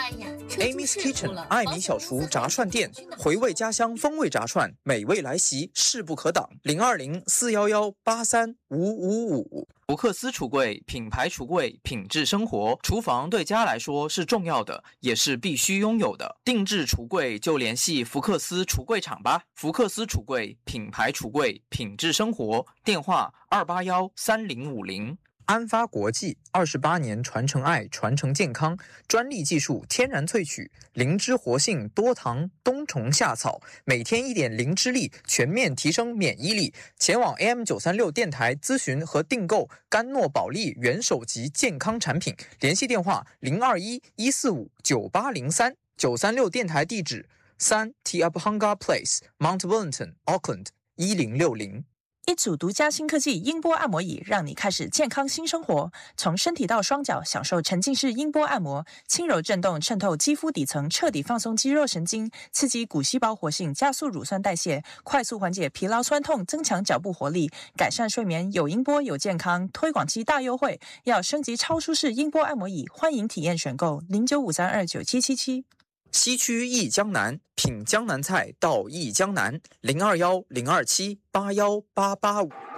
哎呀 Amy's Kitchen 艾米小厨炸串店，回味家乡风味炸串，美味来袭，势不可挡。020-411-83555。福克斯橱柜，品牌橱柜，品质生活。厨房对家来说是重要的，也是必须拥有的。定制橱柜就联系福克斯橱柜厂吧。福克斯橱柜，品牌橱柜，品质生活。电话281-3050。安发国际28年传承爱，传承健康，专利技术，天然萃取，灵芝活性，多糖，冬虫夏草，每天一点灵芝力，全面提升免疫力。前往 AM936 电台咨询和订购甘诺宝利元首级健康产品，联系电话021-145-9803。936电台地址3 Tiabhanga Place Mount Wellington Auckland 1060。 一组独家新科技音波按摩椅，让你开始健康新生活。从身体到双脚，享受沉浸式音波按摩，轻柔震动渗透肌肤底层，彻底放松肌肉神经，刺激骨细胞活性，加速乳酸代谢，快速缓解疲劳酸痛，增强脚部活力，改善睡眠。有音波有健康，推广期大优惠，要升级超舒适音波按摩椅，欢迎体验选购0953297777。 西区忆江南，品江南菜到忆江南，021-027-81885。